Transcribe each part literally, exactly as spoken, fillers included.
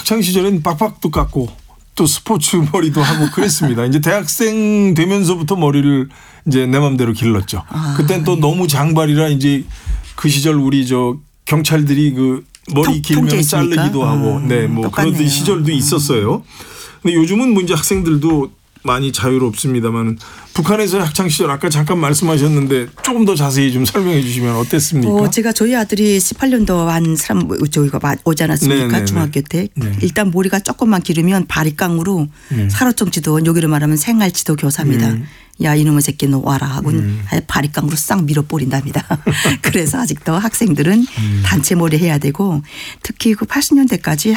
학창 시절엔 빡빡도 깎고 또 스포츠 머리도 하고 그랬습니다. 이제 대학생 되면서부터 머리를 이제 내 맘대로 길렀죠. 아, 그땐 또 예. 너무 장발이라 이제 그 시절 우리 저 경찰들이 그 머리 통, 길면 자르기도 하고 음, 네, 뭐 똑같네요. 그런 시절도 있었어요. 근데 요즘은 뭐 이제 학생들도 많이 자유롭습니다만 북한에서의 학창 시절 아까 잠깐 말씀하셨는데 조금 더 자세히 좀 설명해 주시면 어땠습니까? 어, 제가 저희 아들이 십팔 년도 한 사람 저희가 오지 않았습니까? 네네네. 중학교 때. 네. 일단 머리가 조금만 기르면 바리깡으로 네. 살얼정치도 여기로 말하면 생활지도 교사입니다. 음. 야 이놈의 새끼 너 와라 하고 음. 바리깡으로 싹 밀어버린답니다. 그래서 아직도 학생들은 음. 단체 머리 해야 되고 특히 그 팔십 년대까지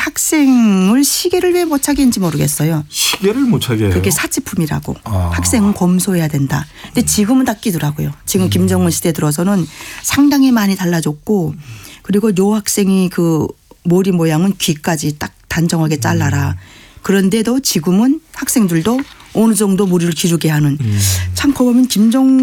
학생을 시계를 왜 못 차게 했는지 모르겠어요. 시계를 못 차게 해요? 그게 사치품이라고. 아. 학생은 검소해야 된다. 근데 지금은 다 끼더라고요. 지금 음. 김정은 시대 들어서는 상당히 많이 달라졌고 그리고 요 학생이 그 머리 모양은 귀까지 딱 단정하게 잘라라. 그런데도 지금은 학생들도 어느 정도 머리를 기르게 하는 음. 참 그거 보면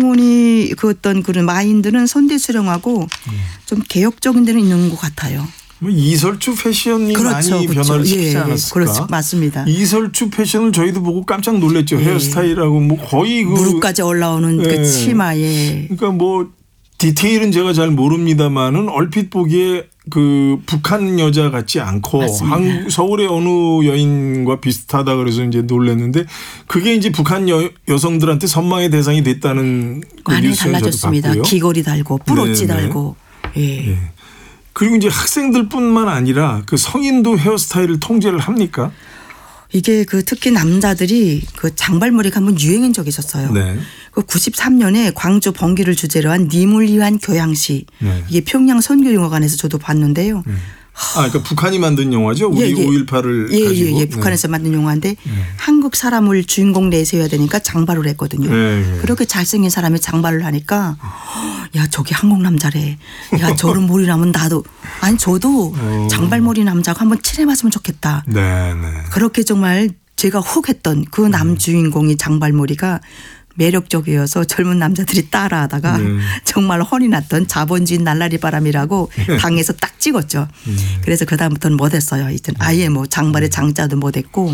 김정은이 그 어떤 그런 마인드는 선대수령하고 음. 좀 개혁적인 데는 있는 것 같아요. 뭐 이설주 패션이 그렇죠, 많이 그렇죠. 변화를 시키지 예, 않았을까? 그렇죠. 맞습니다. 이설주 패션을 저희도 보고 깜짝 놀랐죠. 예. 헤어스타일하고 뭐 거의 그 무릎까지 올라오는 예. 그 치마에. 그러니까 뭐 디테일은 제가 잘 모릅니다만은 얼핏 보기에 그 북한 여자 같지 않고 한, 서울의 어느 여인과 비슷하다 그래서 이제 놀랐는데 그게 이제 북한 여, 여성들한테 선망의 대상이 됐다는 그 많이 뉴스를 달라졌습니다. 저도 봤고요. 귀걸이 달고 뿌로찌 네네. 달고. 예. 예. 그리고 이제 학생들뿐만 아니라 그 성인도 헤어스타일을 통제를 합니까? 이게 그 특히 남자들이 그 장발머리가 한번 유행한 적이 있었어요. 네. 그 구십삼 년에 광주 번기를 주제로 한 님을 위한 교양시 네. 이게 평양 선교영화관에서 저도 봤는데요. 네. 아, 그러니까 북한이 만든 영화죠. 우리 예, 예. 오일팔을 예, 가지고. 예, 예. 북한에서 네. 만든 영화인데 네. 한국 사람을 주인공 내세워야 되니까 장발을 했거든요. 네, 네. 그렇게 잘생긴 사람이 장발을 하니까 야 저기 한국 남자래. 야 저런 머리 나면 나도 아니 저도 어. 장발머리 남자가 한번 칠해봤으면 좋겠다. 네, 네. 그렇게 정말 제가 훅 했던 그 남주인공이 장발머리가 매력적이어서 젊은 남자들이 따라하다가 네. 정말 혼이 났던 자본주의 날라리 바람이라고 당에서 딱 찍었죠. 음. 그래서 그다음부터는 못했어요. 이젠 아예 뭐 장발의 장자도 못했고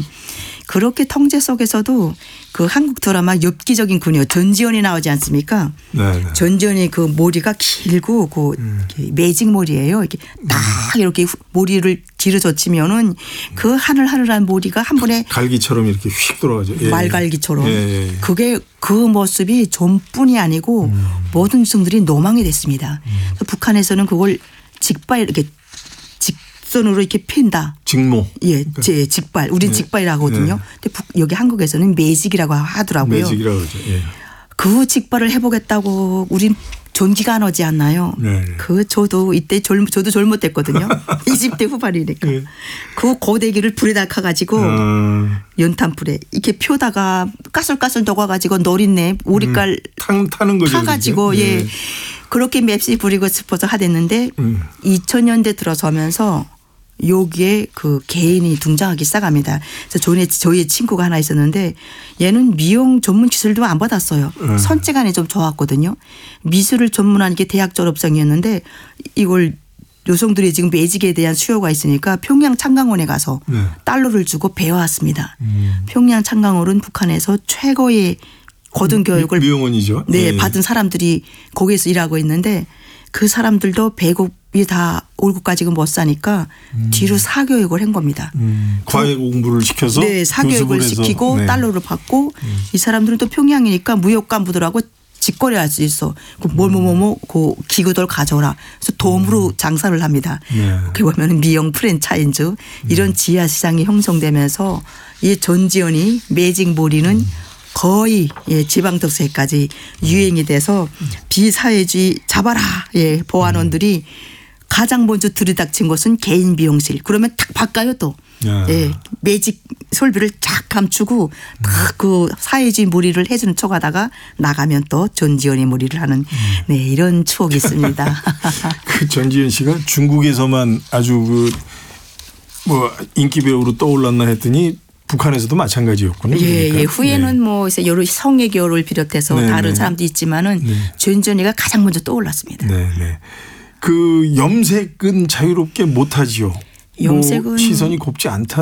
그렇게 통제 속에서도 그 한국 드라마 엽기적인 그녀 전지현이 나오지 않습니까? 네, 네. 전지현이 그 머리가 길고 그 음. 매직 머리예요. 이렇게 딱 이렇게 머리를 뒤로 젖히면은 그 하늘하늘한 머리가 한 번에 갈기처럼 이렇게 휙 돌아가죠. 예. 말갈기처럼. 예, 예, 예. 그게 그 모습이 좀뿐이 아니고 음. 모든 여성들이 노망이 됐습니다. 음. 북한에서는 그걸 직발 이렇게 직선으로 이렇게 핀다. 직모. 예, 제 직발. 우린 네. 직발이라고 하거든요. 네. 근데 북, 여기 한국에서는 매직이라고 하더라고요. 매직이라고 그러죠. 예. 그 직발을 해보겠다고 우린 전기가 안 오지 않나요? 네. 그 저도 이때 젊 저도 젊었댔거든요. 이십 대 후반이니까. 네. 그 고데기를 불에다 가가지고 아. 연탄불에 이렇게 펴다가 까슬까슬 녹아가지고 노린내 오리깔 음, 타는 거죠. 타가지고 예 네. 그렇게 맵시 부리고 싶어서 하댔는데 음. 이천 년대 들어서면서 여기에 그 개인이 등장하기 시작합니다. 그래서 전에 저희 친구가 하나 있었는데 얘는 미용 전문 기술도 안 받았어요. 음. 선재간이 좀 좋았거든요. 미술을 전문한 게 대학 졸업생이었는데 이걸 여성들이 지금 매직에 대한 수요가 있으니까 평양 창강원에 가서 네. 달러를 주고 배워왔습니다. 음. 평양 창강원은 북한에서 최고의 고등교육을 미용원이죠. 네, 네. 받은 사람들이 거기에서 일하고 있는데 그 사람들도 배급이 다 월급까지는 못 사니까 음. 뒤로 사교육을 한 겁니다. 음. 과외 공부를 시켜서 네, 사교육을 시키고 네. 달러를 받고 음. 이 사람들은 또 평양이니까 무역 간부들하고 직거래할 수 있어. 그 뭐뭐뭐뭐 그 기구들 가져오라. 그래서 도움으로 음. 장사를 합니다. 네. 그렇게 보면 미용 프랜차이즈 이런 음. 지하 시장이 형성되면서 이 전지현이 매직 머리는 음. 거의 예, 지방특세까지 유행이 돼서 비사회주의 잡아라 예, 보안원들이 가장 먼저 들이닥친 것은 개인 미용실. 그러면 탁 바꿔요 또. 예, 매직 설비를 쫙 감추고 딱 그 사회주의 머리를 해주는 척하다가 나가면 또 전지현의 머리를 하는 네, 이런 추억이 있습니다. 그 전지현 씨가 중국에서만 아주 그 뭐 인기 배우로 떠올랐나 했더니 북한에서도 마찬가지였군요. 예, 그러니까. 예. 후에는 네. 뭐 여러 성애교를 비롯해서 네, 다른 네. 사람도 있지만은 네. 전지현이가 가장 먼저 떠올랐습니다. 네, 네. 그 염색은 자유롭게 못하지요. 염색은 뭐 시선이 곱지 않다.